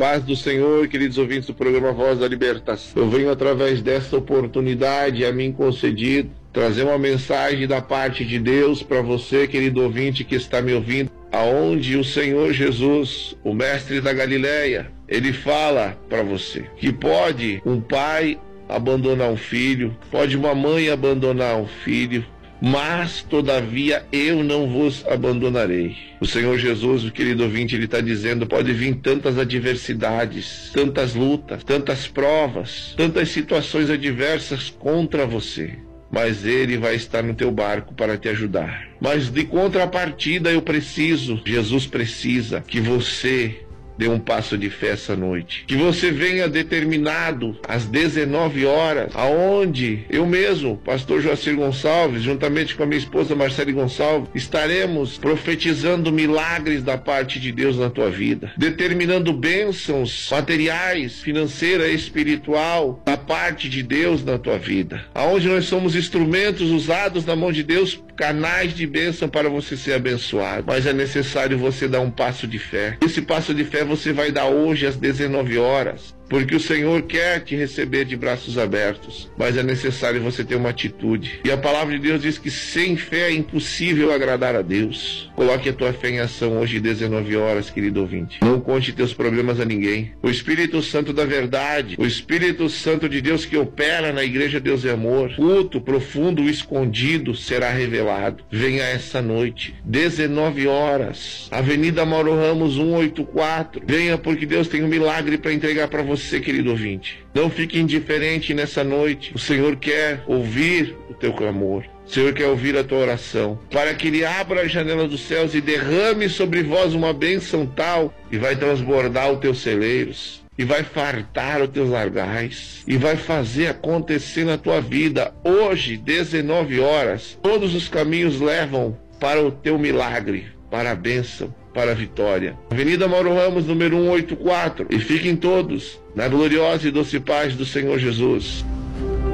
paz do Senhor, queridos ouvintes do programa Voz da Libertação. Eu venho através dessa oportunidade a mim concedida trazer uma mensagem da parte de Deus para você, querido ouvinte que está me ouvindo, aonde o Senhor Jesus, o mestre da Galileia, ele fala para você que pode um pai abandonar um filho, pode uma mãe abandonar um filho, mas todavia eu não vos abandonarei. O Senhor Jesus, o querido ouvinte, ele está dizendo, pode vir tantas adversidades, tantas lutas, tantas provas, tantas situações adversas contra você, mas ele vai estar no teu barco para te ajudar. Mas de contrapartida Jesus precisa que você dê um passo de fé essa noite. Que você venha determinado às 19 horas, aonde eu mesmo, pastor Joacir Gonçalves, juntamente com a minha esposa Marcele Gonçalves, estaremos profetizando milagres da parte de Deus na tua vida, determinando bênçãos materiais, financeira e espiritual da parte de Deus na tua vida, aonde nós somos instrumentos usados na mão de Deus, canais de bênção para você ser abençoado. Mas é necessário você dar um passo de fé. Esse passo de fé você vai dar hoje às 19 horas, porque o Senhor quer te receber de braços abertos, mas é necessário você ter uma atitude. E a palavra de Deus diz que sem fé é impossível agradar a Deus. Coloque a tua fé em ação hoje às 19 horas, querido ouvinte. Não conte teus problemas a ninguém. O Espírito Santo da verdade, o Espírito Santo de Deus que opera na Igreja Deus é Amor, culto profundo, escondido, será revelado. Venha essa noite, 19 horas, Avenida Mauro Ramos 184. Venha, porque Deus tem um milagre para entregar para você, querido ouvinte. Não fique indiferente nessa noite. O Senhor quer ouvir o teu clamor. O Senhor quer ouvir a tua oração, para que Ele abra a janela dos céus e derrame sobre vós uma bênção tal, e vai transbordar os teus celeiros, e vai fartar os teus largais, e vai fazer acontecer na tua vida. Hoje, 19 horas, todos os caminhos levam para o teu milagre, para a bênção, para a vitória. Avenida Mauro Ramos, número 184. E fiquem todos na gloriosa e doce paz do Senhor Jesus.